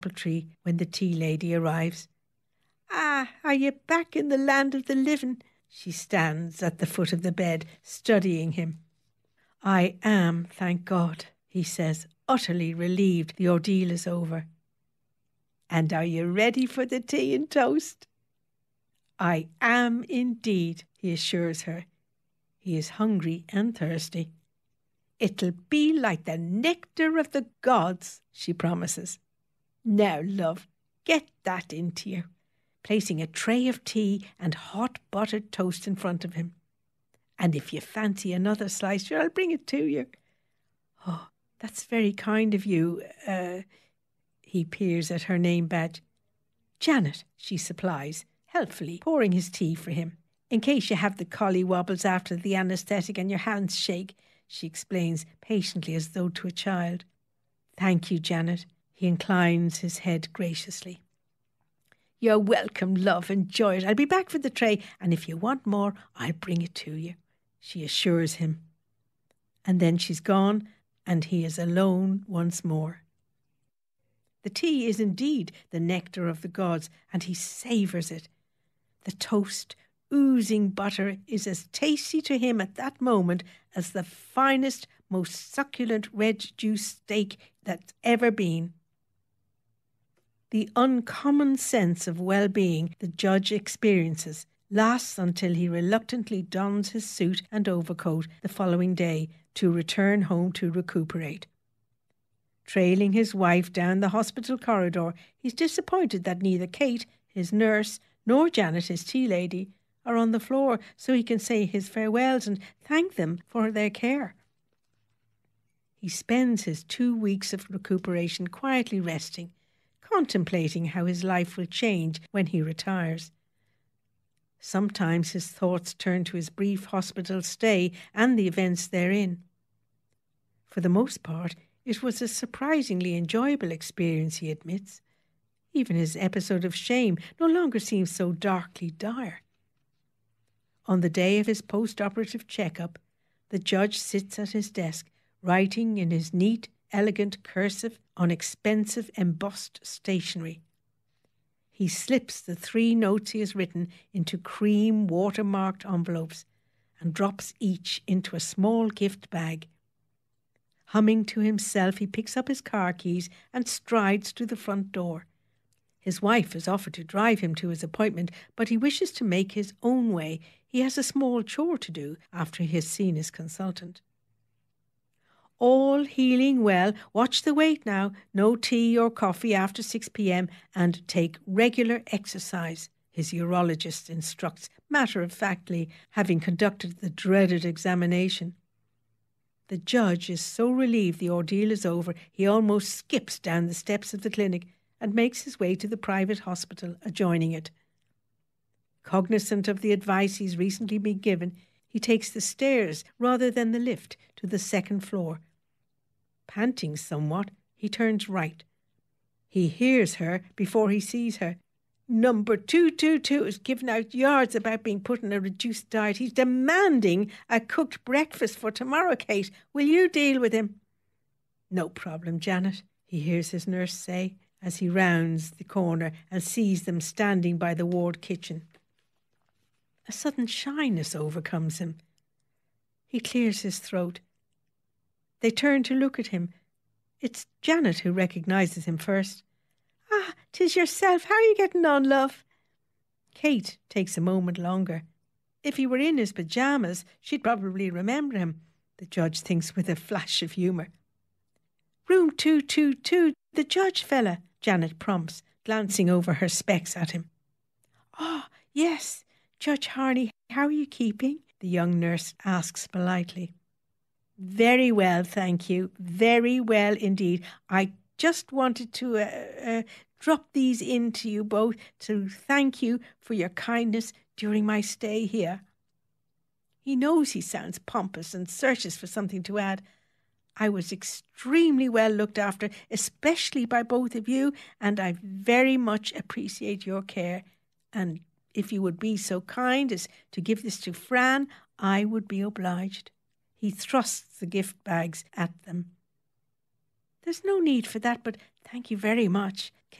tree when the tea lady arrives. "Ah, are you back in the land of the living?" She stands at the foot of the bed, studying him. "I am, thank God," he says, utterly relieved the ordeal is over. "And are you ready for the tea and toast?" "I am indeed," he assures her. He is hungry and thirsty. "It'll be like the nectar of the gods," she promises. "Now, love, get that into you," placing a tray of tea and hot buttered toast in front of him. "And if you fancy another slice, sure, I'll bring it to you." "Oh, that's very kind of you. He peers at her name badge. "Janet," she supplies, helpfully pouring his tea for him. "In case you have the collywobbles after the anaesthetic and your hands shake," she explains patiently as though to a child. "Thank you, Janet." He inclines his head graciously. "You're welcome, love. Enjoy it. I'll be back for the tray, and if you want more, I'll bring it to you," she assures him. And then she's gone, and he is alone once more. The tea is indeed the nectar of the gods, and he savours it. The toast, oozing butter, is as tasty to him at that moment as the finest, most succulent red juice steak that's ever been. The uncommon sense of well-being the judge experiences lasts until he reluctantly dons his suit and overcoat the following day to return home to recuperate. Trailing his wife down the hospital corridor, he's disappointed that neither Kate, his nurse, nor Janet, his tea lady, are on the floor so he can say his farewells and thank them for their care. He spends his 2 weeks of recuperation quietly resting, contemplating how his life will change when he retires. Sometimes his thoughts turn to his brief hospital stay and the events therein. For the most part, it was a surprisingly enjoyable experience, he admits. Even his episode of shame no longer seems so darkly dire. On the day of his post-operative checkup, the judge sits at his desk, writing in his neat, elegant cursive on expensive embossed stationery. He slips the 3 notes he has written into cream watermarked envelopes and drops each into a small gift bag. Humming to himself, he picks up his car keys and strides to the front door. His wife has offered to drive him to his appointment, but he wishes to make his own way. He has a small chore to do after he has seen his consultant. All healing well. Watch the weight now. No tea or coffee after 6 p.m. and take regular exercise, his urologist instructs, matter-of-factly, having conducted the dreaded examination. The judge is so relieved the ordeal is over, he almost skips down the steps of the clinic and makes his way to the private hospital adjoining it. Cognizant of the advice he's recently been given, he takes the stairs rather than the lift to the 2nd floor. Panting somewhat, he turns right. He hears her before he sees her. Number 222 is giving out yards about being put on a reduced diet. He's demanding a cooked breakfast for tomorrow, Kate. Will you deal with him? No problem, Janet, he hears his nurse say as he rounds the corner and sees them standing by the ward kitchen. A sudden shyness overcomes him. He clears his throat. They turn to look at him. It's Janet who recognises him first. "Ah, 'tis yourself. How are you getting on, love?" Kate takes a moment longer. If he were in his pyjamas, she'd probably remember him, the judge thinks with a flash of humour. "Room 222, the judge fella," Janet prompts, glancing over her specs at him. "Oh, yes, Judge Harney, how are you keeping?" the young nurse asks politely. "Very well, thank you. Very well indeed. I just wanted to drop these in to you both to thank you for your kindness during my stay here." He knows he sounds pompous and searches for something to add. "I was extremely well looked after, especially by both of you, and I very much appreciate your care. And if you would be so kind as to give this to Fran, I would be obliged." He thrusts the gift bags at them. "There's no need for that, but thank you very much."